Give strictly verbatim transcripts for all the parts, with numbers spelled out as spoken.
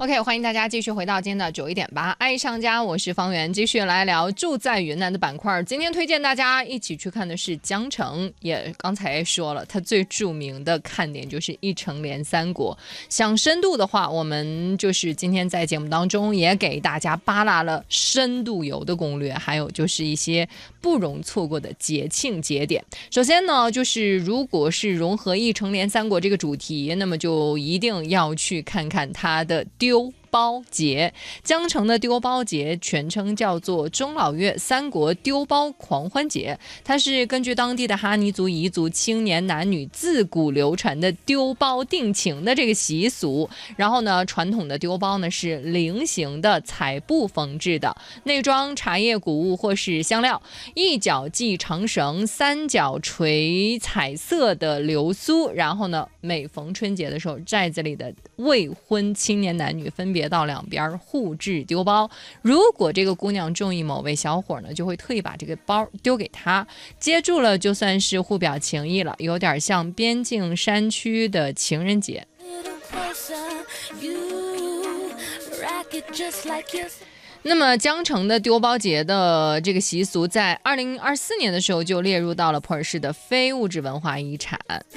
OK， 欢迎大家继续回到今天的九一点八爱上家，我是方圆，继续来聊住在云南的板块。今天推荐大家一起去看的是江城，也刚才说了，它最著名的看点就是一城连三国。想深度的话，我们就是今天在节目当中也给大家扒拉了深度游的攻略，还有就是一些不容错过的节庆节点。首先呢，就是如果是融合一城连三国这个主题，那么就一定要去看看它的丢包节。江城的丢包节全称叫做中老月三国丢包狂欢节，它是根据当地的哈尼族彝族青年男女自古流传的丢包定情的这个习俗。然后呢，传统的丢包呢是菱形的彩布缝制的，内装茶叶、谷物或是香料，一角系长绳，三角垂彩色的流苏。然后呢，每逢春节的时候，寨子里的未婚青年男女分别到两边互掷丢包，如果这个姑娘中意某位小伙呢，就会特意把这个包丢给他，接住了就算是互表情谊了，有点像边境山区的情人节。那么江城的丢包节的这个习俗在二零二四年的时候就列入到了普洱市的非物质文化遗产，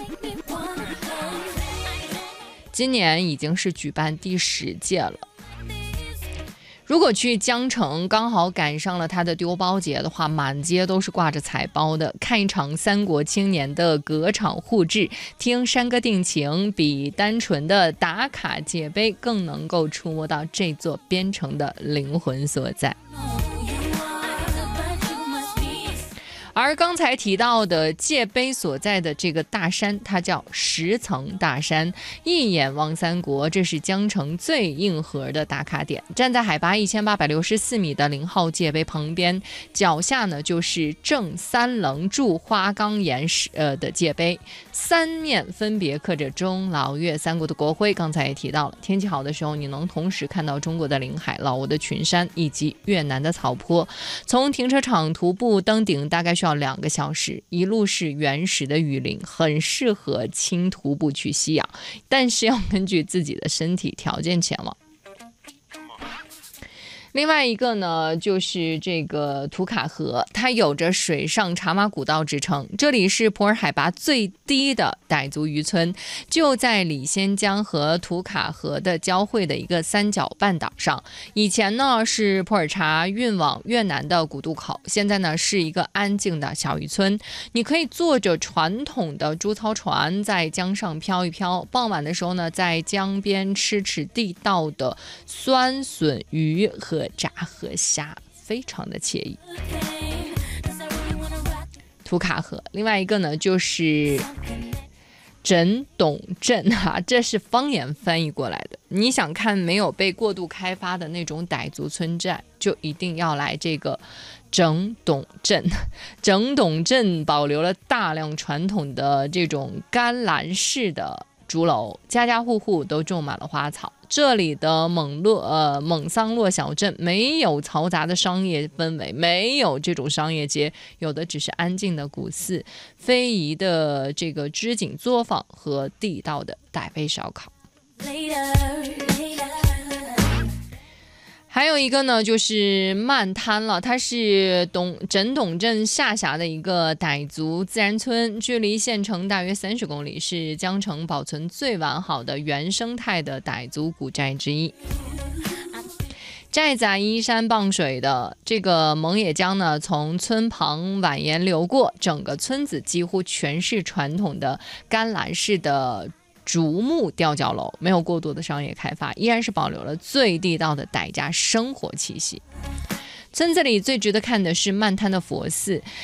今年已经是举办第十届了。如果去江城刚好赶上了他的丢包节的话，满街都是挂着彩包的，看一场三国青年的隔场互掷，听山歌定情，比单纯的打卡界碑更能够触摸到这座边城的灵魂所在。而刚才提到的界碑所在的这个大山，它叫十层大山，一眼望三国，这是江城最硬核的打卡点。站在海拔一千八百六十四米的零号界碑旁边，脚下呢就是正三棱柱花岗岩石呃的界碑，三面分别刻着中老粤三国的国徽。刚才也提到了，天气好的时候，你能同时看到中国的领海、老挝的群山以及越南的草坡。从停车场徒步登顶大概需要两个小时，一路是原始的雨林，很适合轻徒步去吸氧，但是要根据自己的身体条件前往。另外一个呢，就是这个图卡河，它有着水上茶马古道之称，这里是普洱海拔最低的傣族渔村，就在里仙江和图卡河的交汇的一个三角半岛上。以前呢是普洱茶运往越南的古渡口，现在呢是一个安静的小渔村。你可以坐着传统的竹槽船在江上飘一飘，傍晚的时候呢，在江边吃吃地道的酸笋鱼和炸河虾，非常的惬意。图卡河，另外一个呢就是枕董镇哈，这是方言翻译过来的。你想看没有被过度开发的那种傣族村寨，就一定要来这个整董镇。整董镇保留了大量传统的这种干栏式的竹楼，家家户户都种满了花草。这里的蒙洛呃蒙桑洛小镇没有嘈杂的商业氛围，没有这种商业街，有的只是安静的古寺、非遗的这个织锦作坊和地道的傣味烧烤。还有一个呢，就是漫滩了，它是董枕董镇下辖的一个傣族自然村，距离县城大约三十公里，是江城保存最完好的原生态的傣族古寨之一。寨子依山傍水的这个蒙野江呢，从村旁蜿蜒流过，整个村子几乎全是传统的干栏式的竹木吊脚楼，没有过多的商业开发，依然是保留了最地道的傣家生活气息。村子里最值得看的是漫滩的佛寺，